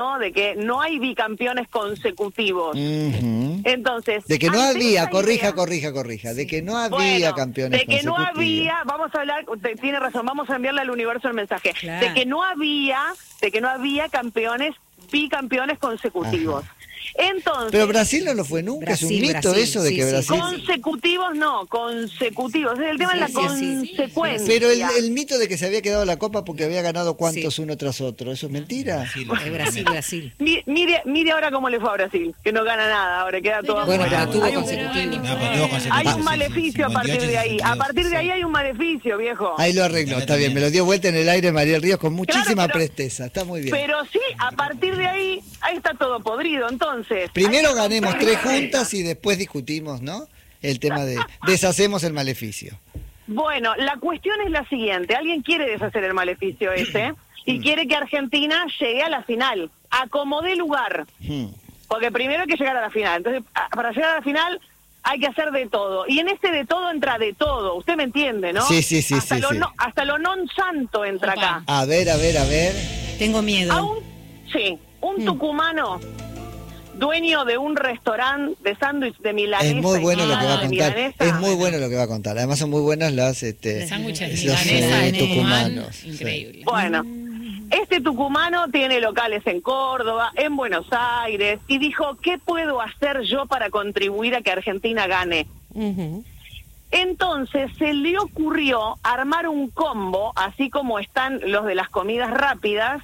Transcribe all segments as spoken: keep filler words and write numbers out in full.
¿no? De que no hay bicampeones consecutivos. Uh-huh. Entonces, de que no había, corrija, idea, corrija, corrija, de que no había bueno, campeones de que consecutivos. no había, vamos a hablar, te, tiene razón, vamos a enviarle al universo el mensaje, claro. de que no había, de que no había campeones, bicampeones consecutivos. Ajá. Entonces, pero Brasil no lo fue nunca, Brasil, es un mito Brasil, eso de sí, que sí, Brasil... consecutivos no, consecutivos, el tema sí, es la sí, consecuencia. Pero el, el mito de que se había quedado la copa porque había ganado cuantos sí. uno tras otro, ¿eso es mentira? Brasil, Brasil, Brasil. Mire, mire, mire ahora cómo le fue a Brasil, que no gana nada, ahora queda todo bueno, afuera. tuvo Hay un, consecutivo. hay un maleficio a partir de ahí, a partir de ahí hay un maleficio, viejo. Ahí lo arregló, está bien, me lo dio vuelta en el aire Mariel Ríos con muchísima claro, pero, presteza, está muy bien. Pero sí, a partir de ahí, ahí está todo podrido, entonces. Primero ganemos tres juntas y después discutimos, ¿no? El tema de deshacemos el maleficio. Bueno, la cuestión es la siguiente, alguien quiere deshacer el maleficio ese y quiere que Argentina llegue a la final, acomode lugar, porque primero hay que llegar a la final, entonces para llegar a la final hay que hacer de todo, y en este de todo entra de todo, usted me entiende, ¿no? Sí, sí, sí, hasta sí, lo sí. No, hasta lo non santo entra Opa. acá. A ver, a ver, a ver. Tengo miedo. A un, sí, un mm. tucumano, dueño de un restaurante de sándwich de milanesa. Es muy bueno y lo que va a de contar. milanesa. Es muy bueno lo que va a contar. Además son muy buenas las este, sándwiches los milanesa eh, en tucumanos. Tucumán, increíble. Sí. Bueno, este tucumano tiene locales en Córdoba, en Buenos Aires, y dijo, ¿qué puedo hacer yo para contribuir a que Argentina gane? Uh-huh. Entonces se le ocurrió armar un combo, así como están los de las comidas rápidas,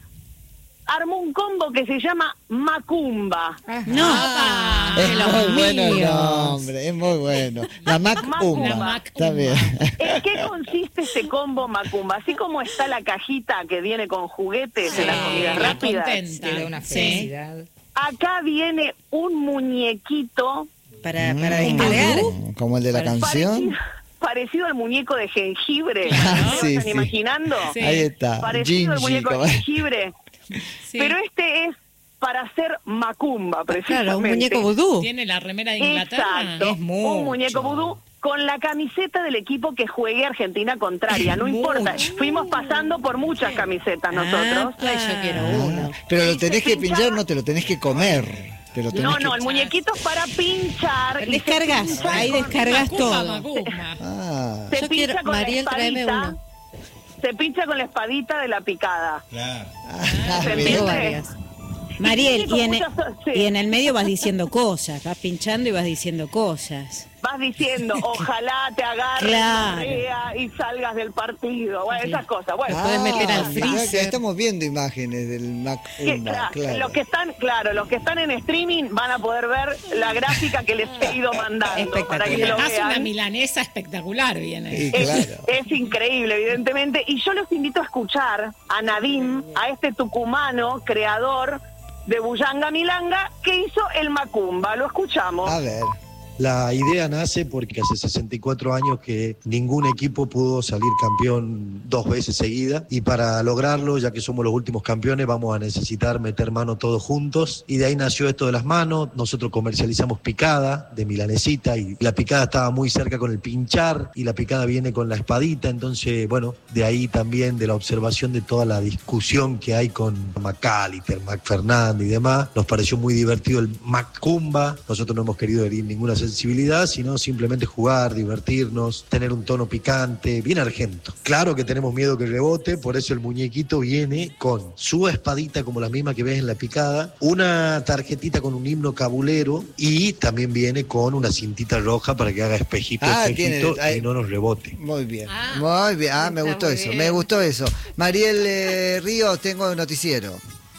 armó un combo que se llama Macumba. No, Ah, Es de los muy bueno el míos. nombre, es muy bueno. La Macumba. La Macumba. Está bien. ¿En qué consiste este combo Macumba? Así como está la cajita que viene con juguetes de las comidas la rápidas, contenta. te da una Sí. felicidad. acá viene un muñequito Para, Mm, para descargar. como el de la Parecido- canción. parecido, parecido al muñeco de jengibre. Ah, ¿No? sí, ¿Están sí. imaginando? Sí. Ahí está. Parecido al Gingy, muñeco como- de jengibre. Sí. Pero este es para hacer macumba, precisamente. Claro, un muñeco vudú. Tiene la remera de Inglaterra. Exacto, Es mucho. un muñeco vudú con la camiseta del equipo que juegue Argentina contraria, no importa, fuimos pasando por muchas camisetas nosotros. Ah, yo quiero uno. Pero lo Y tenés se que pinchaba- pinchar, no te lo tenés que comer. Te lo tenés No, que... no, el muñequito es para pinchar. y se Descargas, pincha ahí con- descargas Macumba, todo. Macumba. Ah, Se Yo pincha quiero- con la Mariel, tráeme espadita, uno. Se pincha con la espadita de la picada. Claro. ah, ¿Se bien. Tengo entiende? varias. Mariel, Y con y en, muchas- sí. y en el medio vas diciendo cosas, vas pinchando y vas diciendo cosas. Vas diciendo, ojalá te agarres Claro. Correa y salgas del partido. Bueno, esas cosas. Bueno, puedes meter al mirá freezer. que estamos viendo imágenes del que, Macumba, claro, claro. los que están, claro, los que están en streaming van a poder ver la gráfica que les he ido mandando Espectacular. para que Y lo además una vean. milanesa espectacular viene. Sí, Es, claro. es increíble, evidentemente. Y yo los invito a escuchar a Nadim, a este tucumano, creador de Buyanga Milanga, que hizo el Macumba. Lo escuchamos. A ver. La idea nace porque hace sesenta y cuatro años que ningún equipo pudo salir campeón dos veces seguida, y para lograrlo, ya que somos los últimos campeones, vamos a necesitar meter mano todos juntos, y de ahí nació esto de las manos. Nosotros comercializamos picada de milanesita y la picada estaba muy cerca con el pinchar y la picada viene con la espadita, entonces bueno, de ahí también de la observación de toda la discusión que hay con Macalister, Mac Fernández y demás, nos pareció muy divertido el Macumba. Nosotros no hemos querido herir ninguna sensibilidad, sino simplemente jugar, divertirnos, tener un tono picante, bien argento. Claro que tenemos miedo que rebote, por eso el muñequito viene con su espadita como la misma que ves en la picada, una tarjetita con un himno cabulero y también viene con una cintita roja para que haga espejito, Ah, espejito tiene- y no nos rebote. Muy bien, Ah, muy bien. Ah, me está gustó muy eso, bien. me gustó eso. Mariel eh, Ríos, tengo noticiero.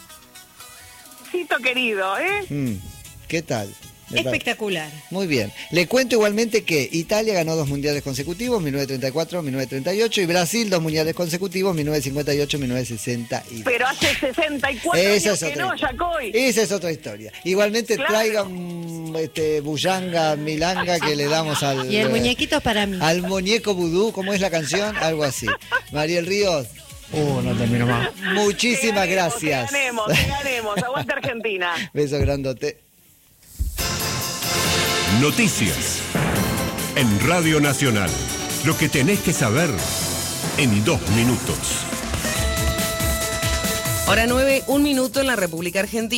Cito querido, ¿eh? Mm, ¿Qué tal? Me pa- Espectacular. Muy bien. Le cuento igualmente que Italia ganó dos mundiales consecutivos, mil novecientos treinta y cuatro, mil novecientos treinta y ocho, y Brasil dos mundiales consecutivos, mil novecientos cincuenta y ocho, mil novecientos sesenta y dos. Pero hace sesenta y cuatro Esa años es que otra no, historia. Yacoy. Esa es otra historia. Igualmente Claro. traigan este Buyanga, Milanga que le damos al Y el muñequito es para mí. al muñeco vudú, ¿cómo es la canción? Algo así. Mariel Ríos, Uh, no termino más. muchísimas Que ganemos, gracias. Que ganemos, que ganemos. Aguante Argentina. Beso grandote. Noticias. En Radio Nacional. Lo que tenés que saber en dos minutos. Hora nueve, un minuto en la República Argentina.